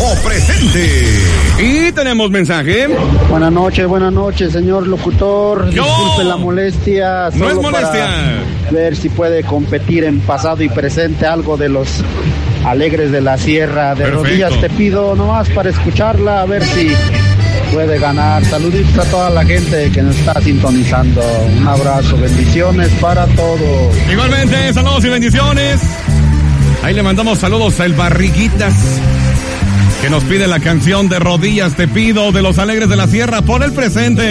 o presente. Y tenemos mensaje. Buenas noches, señor locutor. Disculpe la molestia. No es molestia. Para ver si puede competir en pasado y presente algo de los Alegres de la Sierra. De Perfecto. rodillas te pido nomás para escucharla, a ver si puede ganar. Saluditos a toda la gente que nos está sintonizando. Un abrazo, bendiciones para todos. Igualmente, saludos y bendiciones. Ahí le mandamos saludos al Barriguitas, que nos pide la canción de Rodillas te pido de los Alegres de la Sierra por el presente.